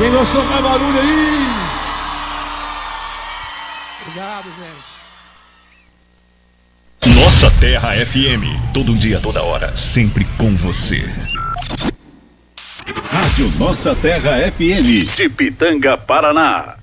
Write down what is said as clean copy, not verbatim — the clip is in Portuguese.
Quem gostou faz barulho aí. Obrigado, gente. Nossa Terra FM, todo dia, toda hora, sempre com você. Rádio Nossa Terra FM, de Pitanga, Paraná.